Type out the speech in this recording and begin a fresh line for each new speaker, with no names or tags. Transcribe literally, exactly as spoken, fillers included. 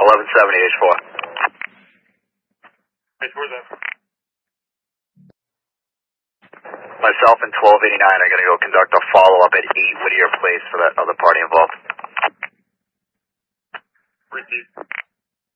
eleven seventy H four.
H four's in.
Myself and twelve eighty-nine are going to go conduct a follow-up at eight Whittier Place for that other party involved.
Repeat.